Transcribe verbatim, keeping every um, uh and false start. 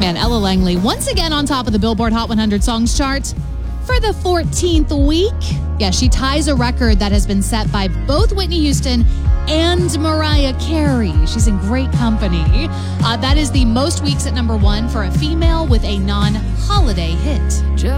Man, Ella Langley once again on top of the Billboard Hot one hundred Songs chart for the fourteenth week. Yeah, she ties a record that has been set by both Whitney Houston and Mariah Carey. She's in great company. Uh, that is the most weeks at number one for a female with a non-holiday hit.